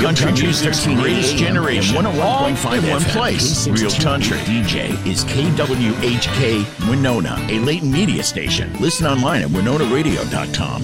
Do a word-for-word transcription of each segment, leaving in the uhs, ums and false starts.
Country music's greatest generation, all in one place. Real Country. D J is K W H K Winona, a latent media station. Listen online at winona radio dot com.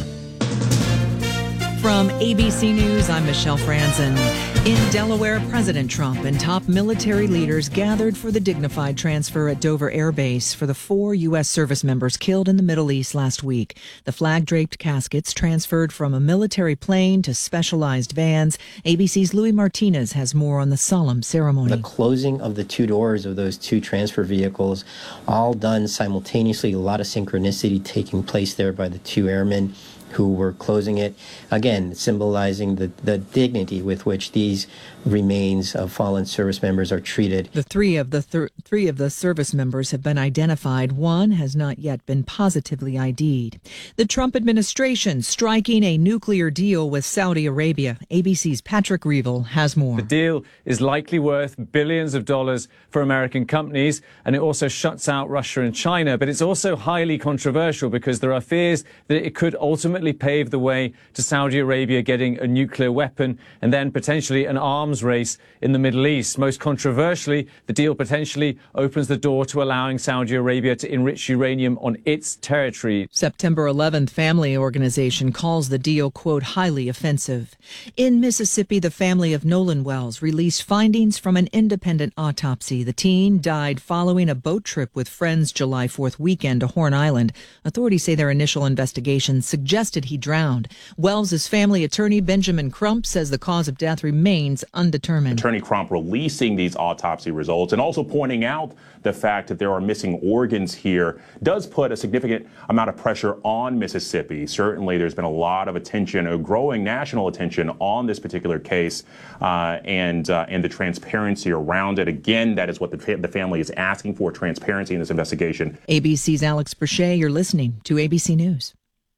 From A B C News, I'm Michelle Franzen. In Delaware, President Trump and top military leaders gathered for the dignified transfer at Dover Air Base for the four U S service members killed in the Middle East last week. The flag-draped caskets transferred from a military plane to specialized vans. A B C's Louis Martinez has more on the solemn ceremony. The closing of the two doors of those two transfer vehicles, all done simultaneously, a lot of synchronicity taking place there by the two airmen who were closing it, again, symbolizing the, the dignity with which these remains of fallen service members are treated. The three of the thir- three of the service members have been identified. One has not yet been positively I D'd. The Trump administration striking a nuclear deal with Saudi Arabia. A B C's Patrick Reevell has more. The deal is likely worth billions of dollars for American companies, and it also shuts out Russia and China. But it's also highly controversial because there are fears that it could ultimately pave the way to Saudi Arabia getting a nuclear weapon and then potentially an arms race in the Middle East. Most controversially, the deal potentially opens the door to allowing Saudi Arabia to enrich uranium on its territory. September eleventh family organization calls the deal, quote, highly offensive. In Mississippi, the family of Nolan Wells released findings from an independent autopsy. The teen died following a boat trip with friends July fourth weekend to Horn Island. Authorities say their initial investigation suggested he drowned. Wells' family attorney, Benjamin Crump, says the cause of death remains undetermined. Attorney Crump releasing these autopsy results and also pointing out the fact that there are missing organs here does put a significant amount of pressure on Mississippi. Certainly, there's been a lot of attention, a growing national attention on this particular case uh, and uh, and the transparency around it. Again, that is what the, the family is asking for, transparency in this investigation. A B C's Alex Brachet, you're listening to A B C News.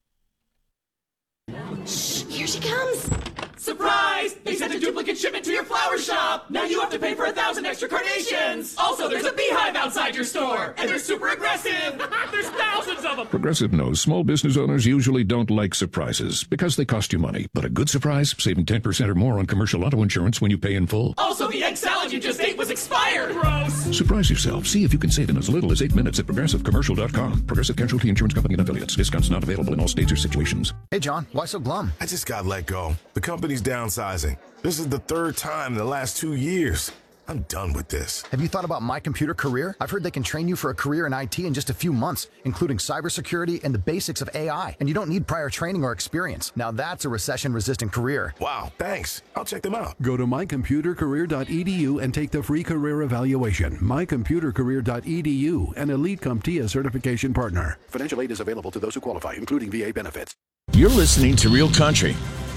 Shh, here she comes. Surprise! They sent a duplicate shipment to your flower shop. Now you have to pay for a thousand extra carnations. Also, there's a beehive outside your store, and they're super aggressive. There's thousands of them. Progressive knows small business owners usually don't like surprises because they cost you money. But a good surprise, saving ten percent or more on commercial auto insurance when you pay in full. Also, the egg salad you just ate was expired. Gross. Surprise yourself. See if you can save in as little as eight minutes at progressive commercial dot com. Progressive Casualty Insurance Company and affiliates. Discounts not available in all states or situations. Hey, John, why so glum? I just got let go. The company's downsizing. This is the third time in the last two years. I'm done with this. Have you thought about My Computer Career? I've heard they can train you for a career in I T in just a few months, including cybersecurity and the basics of A I. And you don't need prior training or experience. Now that's a recession-resistant career. Wow, thanks. I'll check them out. Go to my computer career dot e d u and take the free career evaluation. my computer career dot e d u, an Elite CompTIA certification partner. Financial aid is available to those who qualify, including V A benefits. You're listening to Real Country.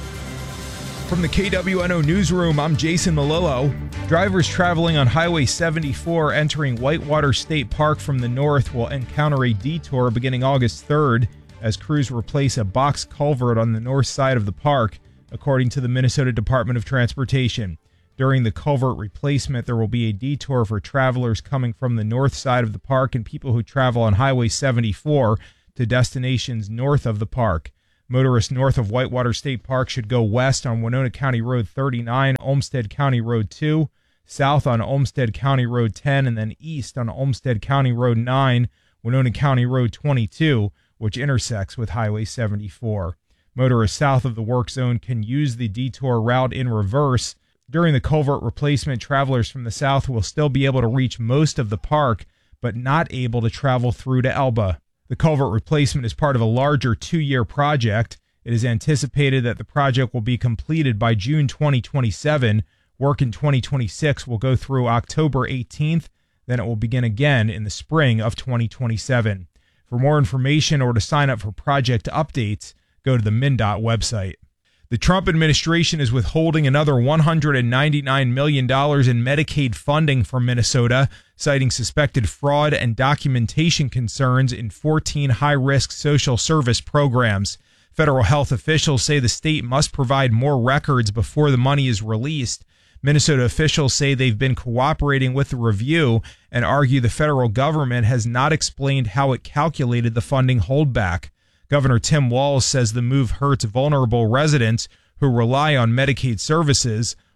From the K W N O Newsroom, I'm Jason Malillo. Drivers traveling on Highway seventy-four entering Whitewater State Park from the north will encounter a detour beginning August third as crews replace a box culvert on the north side of the park, according to the Minnesota Department of Transportation. During the culvert replacement, there will be a detour for travelers coming from the north side of the park and people who travel on Highway seventy-four to destinations north of the park. Motorists north of Whitewater State Park should go west on Winona County Road thirty-nine, Olmsted County Road two, south on Olmsted County Road ten, and then east on Olmsted County Road nine, Winona County Road twenty-two, which intersects with Highway seventy-four. Motorists south of the work zone can use the detour route in reverse. During the culvert replacement, travelers from the south will still be able to reach most of the park, but not able to travel through to Elba. The culvert replacement is part of a larger two-year project. It is anticipated that the project will be completed by June twenty twenty-seven. Work in twenty twenty-six will go through October eighteenth. Then it will begin again in the spring of twenty twenty-seven. For more information or to sign up for project updates, go to the MnDOT website. The Trump administration is withholding another one hundred ninety-nine million dollars in Medicaid funding from Minnesota, citing suspected fraud and documentation concerns in fourteen high-risk social service programs. Federal health officials say the state must provide more records before the money is released. Minnesota officials say they've been cooperating with the review and argue the federal government has not explained how it calculated the funding holdback. Governor Tim Walz says the move hurts vulnerable residents who rely on Medicaid services.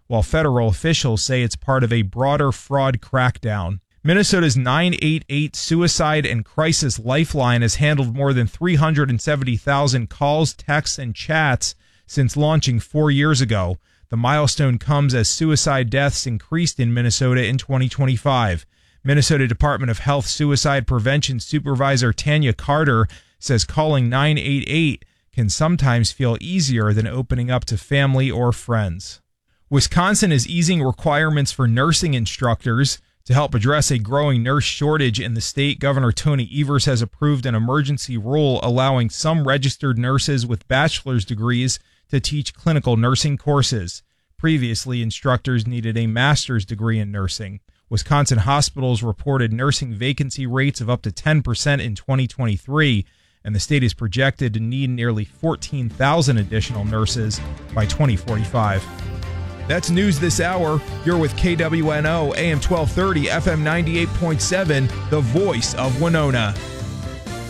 while federal officials say it's part of a broader fraud crackdown. Minnesota's nine eight eight Suicide and Crisis Lifeline has handled more than three hundred seventy thousand calls, texts, and chats since launching four years ago. The milestone comes as suicide deaths increased in Minnesota in twenty twenty-five. Minnesota Department of Health Suicide Prevention Supervisor Tanya Carter says calling nine eight eight can sometimes feel easier than opening up to family or friends. Wisconsin is easing requirements for nursing instructors. To help address a growing nurse shortage in the state, Governor Tony Evers has approved an emergency rule allowing some registered nurses with bachelor's degrees to teach clinical nursing courses. Previously, instructors needed a master's degree in nursing. Wisconsin hospitals reported nursing vacancy rates of up to ten percent in twenty twenty-three, and the state is projected to need nearly fourteen thousand additional nurses by twenty forty-five. That's news this hour. You're with K W N O, A M twelve thirty, F M ninety-eight point seven, the voice of Winona.